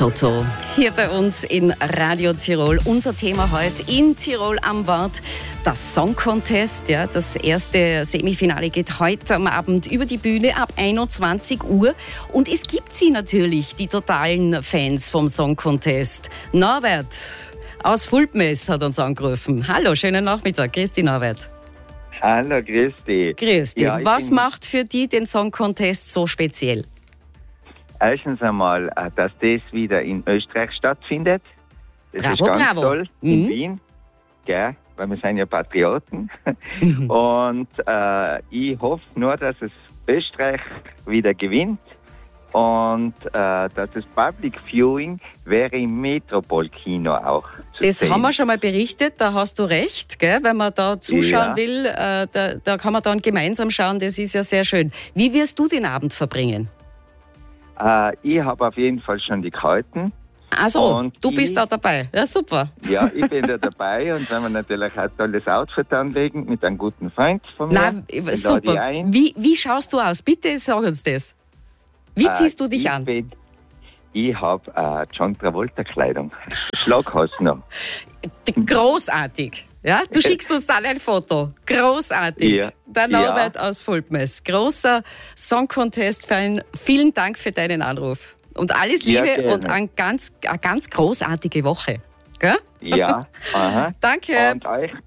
Toto, hier bei uns in Radio Tirol. Unser Thema heute in Tirol am Wort, das Song Contest. Ja, das erste Semifinale geht heute am Abend über die Bühne ab 21 Uhr. Und es gibt sie natürlich, die totalen Fans vom Song Contest. Norbert aus Fulpmes hat uns angerufen. Hallo, schönen Nachmittag. Grüß dich, Norbert. Hallo, grüß dich. Grüß dich. Ja, was macht für dich den Song Contest so speziell? Erstens einmal, dass das wieder in Österreich stattfindet. Das Bravo, ist ganz bravo. toll, in Wien, gell, weil wir sind ja Patrioten. Und ich hoffe nur, dass es Österreich wieder gewinnt und dass das Public Viewing wäre im Metropol-Kino auch zu Das sehen. haben wir schon mal berichtet, da hast du recht, gell? Wenn man da zuschauen will, da kann man dann gemeinsam schauen, das ist ja sehr schön. Wie wirst du den Abend verbringen? Ich habe auf jeden Fall schon die Karten. Also, Und du bist da dabei. Ja, super. Ja, ich bin da dabei und wenn wir natürlich ein tolles Outfit anlegen mit einem guten Freund von mir. Nein, den lade ich super. ein. Wie schaust du aus? Bitte sag uns das. Wie ziehst du dich an? Ich habe John Travolta-Kleidung. Schlaghosen noch. Großartig. Ja, du schickst uns dann ein Foto. Großartig. Ja. Der Norbert aus Fulpmes. Großer Song Contest-Fan. Vielen Dank für deinen Anruf. Und alles Liebe gerne. und eine ganz großartige Woche. Gell? Ja, aha. Danke. Und euch